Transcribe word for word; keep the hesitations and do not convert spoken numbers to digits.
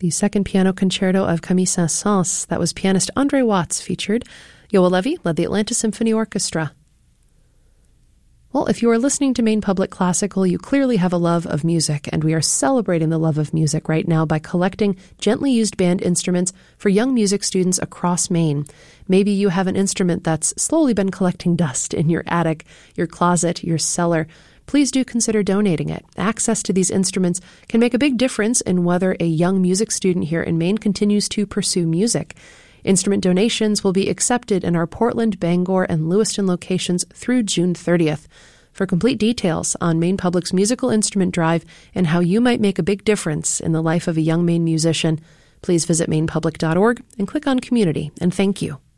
the second piano concerto of Camille Saint-Saëns. That was pianist Andre Watts featured. Yoel Levy led the Atlanta Symphony Orchestra. Well, if you are listening to Maine Public Classical, you clearly have a love of music, and we are celebrating the love of music right now by collecting gently used band instruments for young music students across Maine. Maybe you have an instrument that's slowly been collecting dust in your attic, your closet, your cellar. Please do consider donating it. Access to these instruments can make a big difference in whether a young music student here in Maine continues to pursue music. Instrument donations will be accepted in our Portland, Bangor, and Lewiston locations through June thirtieth. For complete details on Maine Public's musical instrument drive and how you might make a big difference in the life of a young Maine musician, please visit maine public dot org and click on Community, and thank you.